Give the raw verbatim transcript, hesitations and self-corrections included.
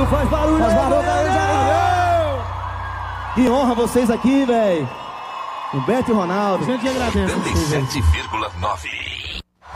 faz barulho, faz barulho, aí, valeu! Que honra vocês aqui, velho. Humberto e Ronaldo. A gente agradece. oitenta e sete vírgula nove